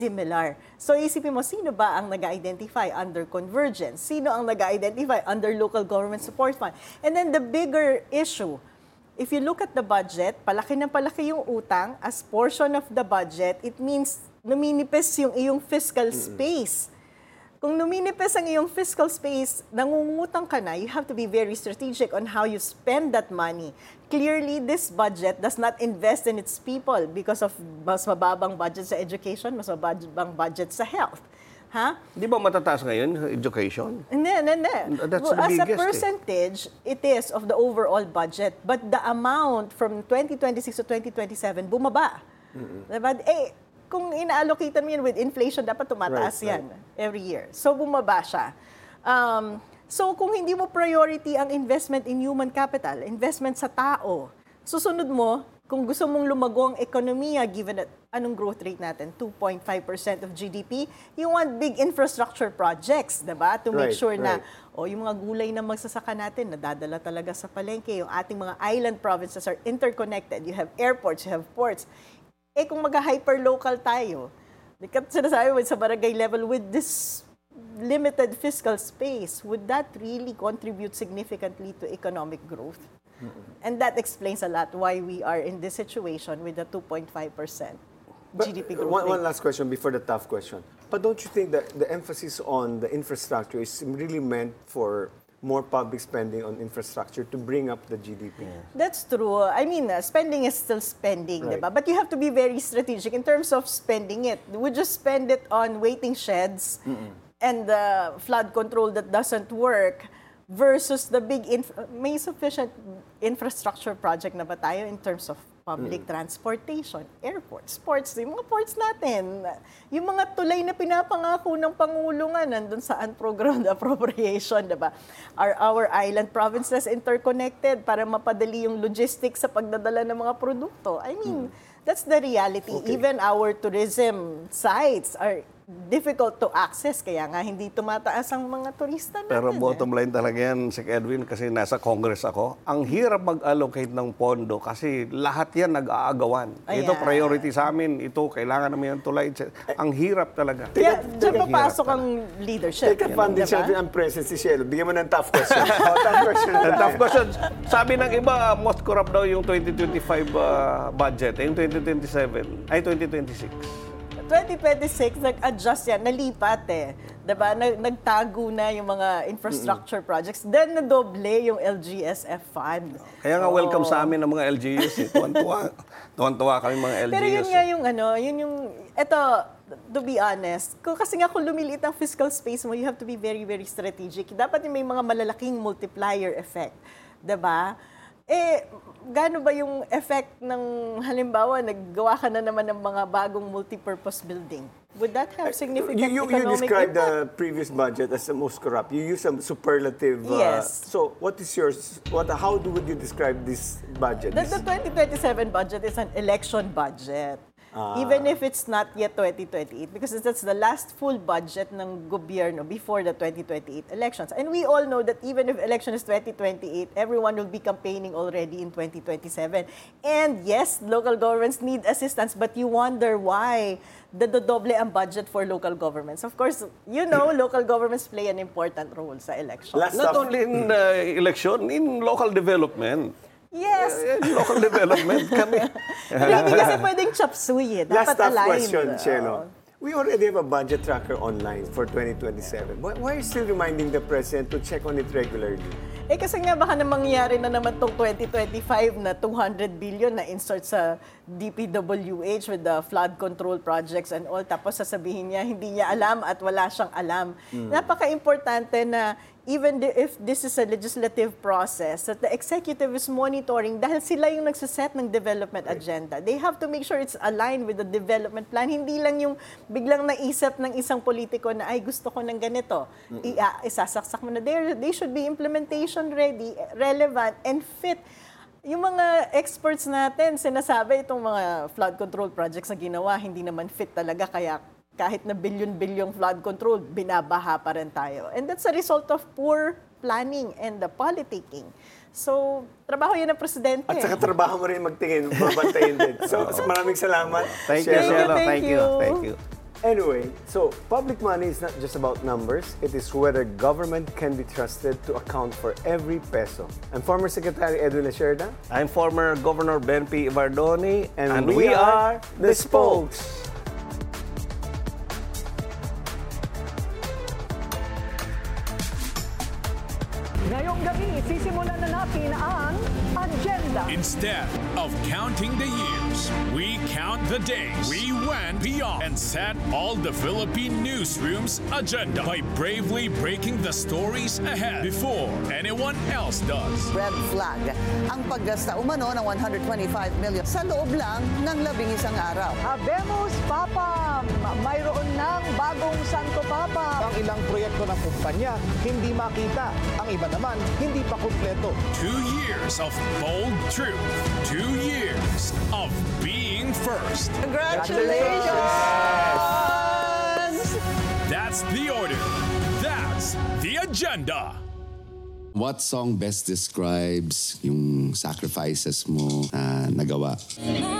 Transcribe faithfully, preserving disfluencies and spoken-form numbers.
similar. So isipin mo, sino ba ang nag-identify under convergence? Sino ang nag-identify under local government support fund? And then the bigger issue, if you look at the budget, palaki ng palaki yung utang as portion of the budget, it means numinipis yung iyong fiscal space. Kung numinipis ang iyong fiscal space, nangungutang ka na, you have to be very strategic on how you spend that money. Clearly, this budget does not invest in its people because of mas mababang budget sa education, mas mababang budget sa health. Ha? Di ba matataas ngayon, education? Hindi, hindi, hindi. That's Well, the as a biggest, percentage, eh. it is of the overall budget. But the amount from twenty twenty-six to twenty twenty-seven, bumaba. Mm-hmm. Diba? Eh, kung ina-allocatean mo yan with inflation, dapat tumataas right, yan right. every year. So, bumaba siya. Um, so, kung hindi mo priority ang investment in human capital, investment sa tao, susunod mo, kung gusto mong lumago ang ekonomiya, given at anong growth rate natin, two point five percent of G D P, you want big infrastructure projects, diba? To make right, sure na, right. o oh, yung mga gulay na magsasaka natin, nadadala talaga sa palengke, yung ating mga island provinces are interconnected. You have airports, you have ports. Eh kung mag-hyper-local tayo, because sinasabi mo sa barangay level, with this limited fiscal space, would that really contribute significantly to economic growth? Mm-hmm. And that explains a lot why we are in this situation with the two point five percent G D P growth one, rate. one last question before the tough question. But don't you think that the emphasis on the infrastructure is really meant for more public spending on infrastructure to bring up the G D P? Yeah. That's true. I mean, uh, spending is still spending, right. diba? But you have to be very strategic in terms of spending it. Would you spend it on waiting sheds Mm-mm. and the flood control that doesn't work versus the big, inf- may sufficient infrastructure project na ba tayo in terms of public mm. transportation, airports, ports, yung mga ports natin, yung mga tulay na pinapangako ng Pangulo nga nandun sa unprogrammed appropriation, diba? Are our island provinces interconnected para mapadali yung logistics sa pagdadala ng mga produkto? I mean, mm. that's the reality. Okay. Even our tourism sites are difficult to access, kaya nga hindi tumataas ang mga turista natin. Pero bottom eh. line talaga yan, Sec Edwin, kasi nasa Congress ako. Ang hirap mag-allocate ng pondo kasi lahat yan nag-aagawan. Ayan. Ito priority sa amin, ito kailangan namin yung tulay. Ang hirap talaga. Kaya dyan papasok ang leadership. Take a fund din siya ang presence si Shelo. Bigyan mo ng tough question. oh, tough question. tough question. Sabi ng iba, most corrupt daw yung twenty twenty-five uh, budget, eh, yung twenty twenty-seven, ay twenty twenty-six. twenty twenty-six, nag-adjust yan, nalipat eh. Diba? Nagtago na yung mga infrastructure mm-hmm. projects. Then, nadoble yung L G S F fund. Kaya nga, oh. welcome sa amin ng mga L G Us. Eh. Tuwan-tuwa. Tuwan-tuwa kami mga L G Us. Pero yun eh. nga yung ano, yun yung, eto, to be honest, kung, kasi nga kung lumiliit ang fiscal space mo, you have to be very, very strategic. Dapat yung may mga malalaking multiplier effect. Diba? Eh, gaano ba yung effect ng, halimbawa, naggawa ka na naman ng mga bagong multipurpose building? Would that have significant you, you, economic you described impact? the previous budget as the most corrupt. You use some superlative. Uh, Yes. So, what is yours? What? How do would you describe this budget? The, This- the twenty twenty-seven budget is an election budget. Ah. Even if it's not yet twenty twenty-eight, because that's the last full budget ng gobyerno before the twenty twenty-eight elections. And we all know that even if election is twenty twenty-eight, everyone will be campaigning already in twenty twenty-seven. And yes, local governments need assistance, but you wonder why the doble ang budget for local governments. Of course, you know, local governments play an important role sa election. Last Not stuff- only in uh, election, in local development. Yes. Eh, local development kami. Pero hindi kasi pwedeng chop suey eh. Last Dapat tough aligned. question, Shelo. Oo. We already have a budget tracker online for twenty twenty-seven. Why, why are you still reminding the President to check on it regularly? Eh kasi nga baka na mangyari na naman tong twenty twenty-five na two hundred billion na insert sa D P W H with the flood control projects and all. Tapos sasabihin niya, hindi niya alam at wala siyang alam. Hmm. Napaka-importante na even the- if this is a legislative process, that the executive is monitoring dahil sila yung nagsaset ng development agenda. They have to make sure it's aligned with the development plan. Hindi lang yung biglang naisip ng isang politiko na, ay, gusto ko ng ganito. I- ah, isasaksak mo na. They, they should be implementation ready, relevant, and fit. Yung mga experts natin, sinasabi itong mga flood control projects na ginawa, hindi naman fit talaga, kaya kahit na bilyon-bilyong flood control, binabaha pa rin tayo. And that's a result of poor planning and the politicking. So, trabaho yan ng presidente. At saka trabaho mo rin magtingin, babantayin din. So, so maraming salamat. Thank you, Shelo. Shelo. Thank Thank you. you. Thank you. Anyway, so public money is not just about numbers. It is whether government can be trusted to account for every peso. I'm former Secretary Edwin Lacerda. I'm former Governor Ben P. Ivardoni, And and, we we, are are the the spokes. Ngayong gabi, sisimulan na natin ang agenda. Instead of counting the years, we count the days. We went beyond and set all the Philippine newsroom's agenda by bravely breaking the stories ahead before anyone else does. Red flag ang paggasta umano ng one hundred twenty-five million sa loob lang ng labing isang araw. Habemos Papam! Mayroon ng bagong Santo Papa. Ang ilang proyekto ng kumpanya hindi makita. Ang iba naman hindi pa kumpleto. Two years of bold truth. Two years of being first. Congratulations! That's the order. That's the agenda. What song best describes yung sacrifices mo na nagawa?